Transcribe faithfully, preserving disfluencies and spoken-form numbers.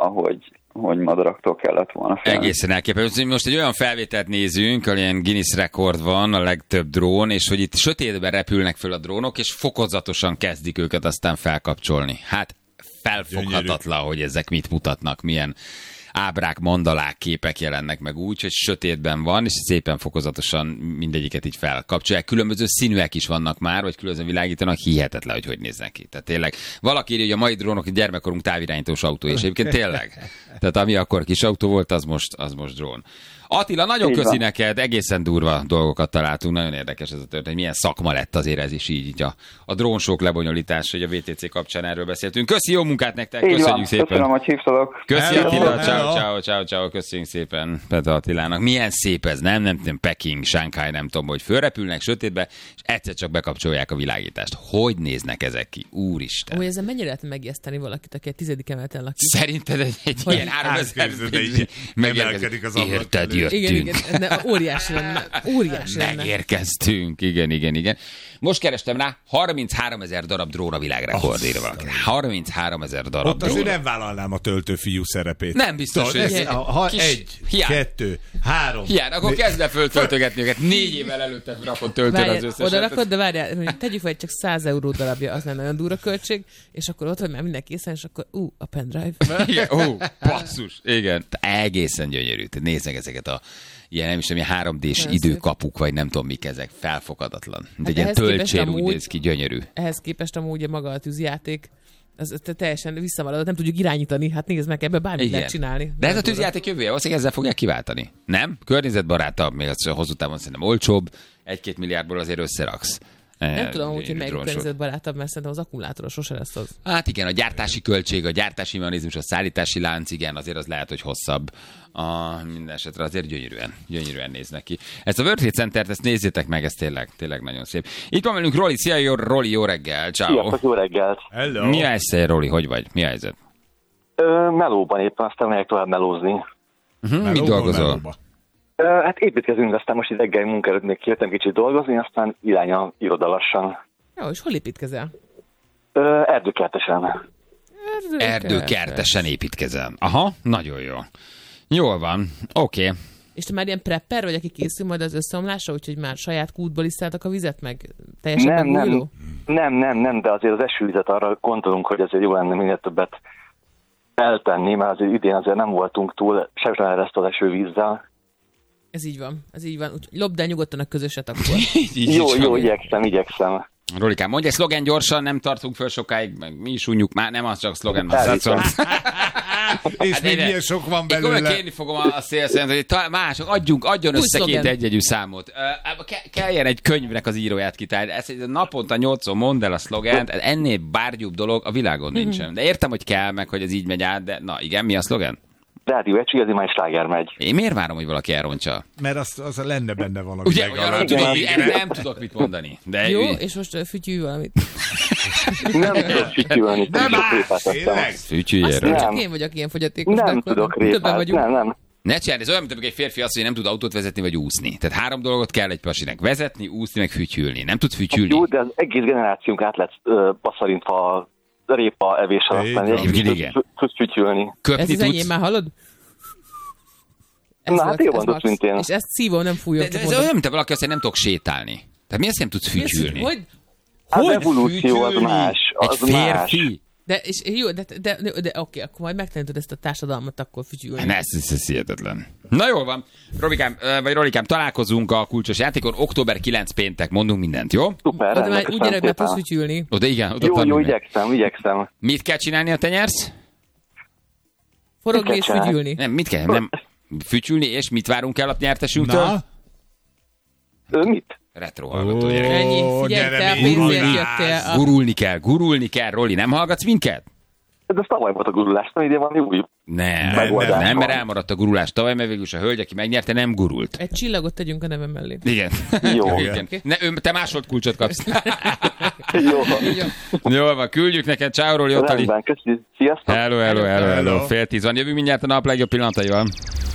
hogy, hogy madaraktól kellett volna félni. Egészen elképesztő. Most egy olyan felvételt nézünk, ilyen Guinness rekord van, a legtöbb drón, és hogy itt sötétben repülnek föl a drónok, és fokozatosan kezdik őket aztán felkapcsolni. Hát felfoghatatlan, gyönyörű, hogy ezek mit mutatnak, milyen ábrák, mandalák, képek jelennek meg úgy, hogy sötétben van, és szépen fokozatosan mindegyiket így felkapcsolják. Különböző színűek is vannak már, vagy különböző világítanak, hihetetlen, hogy hogy néznek ki. Tehát tényleg valaki írja, hogy a mai drónok a gyermekkorunk távirányítós autó, és egyébként tényleg. Tehát ami akkor kis autó volt, az most, az most drón. Attila, nagyon köszi neked, egészen durva dolgokat találtunk, nagyon érdekes ez a történet, milyen szakma lett azért ez is így, így a, a drónsók lebonyolítása, hogy a vé té cé kapcsán erről beszéltünk. Köszi, jó munkát nektek, így köszönjük van. szépen. Köszönöm, hogy hívtalak. Köszi Attila, ciao, ciao, ciao, ciao, köszönjük szépen Petra Attilának. Milyen szép ez, nem? Nem tudom, Peking, Shanghai, nem tudom, hogy fölrepülnek sötétbe, és egyszer csak bekapcsolják a világítást. Hogy néznek ezek ki? Úristen. Ó, ezzel mennyire lehet megijeszteni valakit, aki egy tizedik emeleten lakik? Szerinted egy, egy ilyen háromezer megemelkedik az ablak. Érted, jöttünk. Igen, igen. Ne, óriási lenne. Óriási lenne. Megérkeztünk, igen, igen, igen. Most kerestem rá, harmincháromezer darab drón a világrekord írva. harmincháromezer darab ott drón. azért nem vállalnám a töltőfiú szerepét. Nem biztos, hogy ez ha egy, hiány. kettő, három. Hiány, akkor kezd el föltöltögetni őket. Négy évvel előtte rakott töltőn az összeset. Oda rakod, de várjál, hogy tegyük fel, csak száz euró darabja, az nem nagyon durva költség, és akkor ott vagy már minden készen, és akkor ú, a pendrive. Igen, ú, basszus. Igen, egészen gyönyörű. Nézzek ezeket a ilyen, nem is tudom, ilyen három dés időkapuk, vagy nem tudom mik ezek, felfoghatatlan. De hát egy ilyen töltsér úgy néz ki, gyönyörű. Ehhez képest amúgy maga a tűzjáték, az teljesen visszavaladott, nem tudjuk irányítani, hát nézd meg, ebbe bármit igen. lehet csinálni. De ez a tűzjáték jövője, valószínűleg ezzel fogják kiváltani. Nem? Környezetbarátabb, még az hosszú távon szerintem olcsóbb, egy-két milliárdból azért összeraksz. Nem tudom, hogy melyik környezetbarátabb, mert szerintem az akkumulátoros sose lesz az. Hát igen, a gyártási költség, a gyártási mechanizmus, a szállítási lánc, igen, azért az lehet, hogy hosszabb. A, minden esetre azért gyönyörűen, gyönyörűen néznek ki. Ezt a World Trade Centert, ezt nézzétek meg, ez tényleg, tényleg nagyon szép. Itt van velünk Roli, szia, jó, Roli, jó reggel, ciao. Sziasztok, jó reggelt. Hello. Mi a helyzet, Roli, hogy vagy? Mi a helyzet? Ö, melóban éppen, aztán megyek tovább melózni. Uh-huh, mit dolgozol? Melóba. Hát építkezünk, aztán most itt reggel munka előtt még kértem kicsit dolgozni, aztán irány a iroda lassan. Jó, és hol építkezel? Erdőkertesen. Erdőkertesen építkezel. Aha, nagyon jó. Jól van, oké. Okay. És te már ilyen prepper vagy, aki készül majd az összeomlásra, úgyhogy már saját kútból iszáltak a vizet, meg teljesen nem, megújuló? Nem, nem, nem, nem, de azért az esővizet arra gondolunk, hogy azért jó lenne minél többet eltenni, mert azért idén azért nem voltunk túl sejtelen ezt az esővízzel. Ez így van, ez így van. Úgyhogy lopd el nyugodtan a közöset akkor. jó, jó, igyekszem, igyekszem. Rolikám, mondj egy szlogen gyorsan, nem tartunk föl sokáig, meg mi is unjuk, már nem az csak szlogen. És még milyen sok van belőle. Én kérni fogom a szélszent, hogy mások, adjunk, adjon össze két egyegyű számot. Kelljen egy könyvnek az íróját kitálni. Ezt naponta nyolcszor mondd el a szlogent, ennél bárgyúbb dolog a világon nincsen. De értem, hogy kell, meg hogy ez így megy át, de na igen, mi a szlogen? Rádió egy igazi már sláger megy. Én miért várom, hogy valaki elrontsa? Mert az, az lenne benne valami. Ugye, olyan, tudod, nem tudok mit mondani. De jó, ő... és most fütyülj valamit. nem tudok fütyülni. Nem állsz, tényleg. Fütyülj erről. Csak én vagyok ilyen fogyatékos. Nem tudok répát, nem, nem. Ne csinálj, ez olyan, mint egy férfi azt, hogy nem tud autót vezetni vagy úszni. Tehát három dolgot kell egy pasinek. Vezetni, úszni, meg fütyülni. Nem tud fütyülni. Jó, de az egész generációnk át lett passzarintva répa evés alatt. Tudsz fütyülni. Ez az enyém már hallod? Ez Na hát jó mondott, mint én. És ezt szívom, nem fújom. De, de ez olyan, mint valaki azt, hogy nem tudok sétálni. Tehát mi azt nem tudsz fütyülni? Hogy? Az hogy evolúció az más. Az egy férfi? Más. De, és, jó, de, de, de, de oké, akkor majd megtanítod ezt a társadalmat, akkor fütyülni. Ne, ez, ez hihetetlen. Na jól van. Robikám, vagy Rolikám, találkozunk a kulcsos játékon. október kilencedike péntek, mondunk mindent, jó? Szuper, oda már úgy gyere, mert tudsz fütyülni. Oda igen. Oda jó, jó, igyekszem, igyekszem. Mit kell csinálni, a te nyersz? Forogni és fütyülni. Nem, mit kell? Nem. Fütyülni, és mit várunk el a nyertesünktől? Na? Ö, mit? Retro hallgató. Oh, ennyi, figyelj, te a pénzért jöttél. A... Gurulni kell, gurulni kell, Roli, nem hallgatsz minket? De ez tavaly volt a gurulás, nem idén van új. Nem, nem, nem, mert elmaradt a gurulás tavaly, mert végül is a hölgy, aki megnyerte, nem gurult. Egy csillagot tegyünk a nevem mellé. Igen. Jó. Igen. Ne, ő, te másodkulcsot kapsz. Jó. Jól van, küldjük neked. Ciao, Roli, Ottali. Rendben, köszönjük. Sziasztok. Hello, hello, hello, hello. Fél tíz van. Jövünk mindjárt a nap legjobb pillanataival.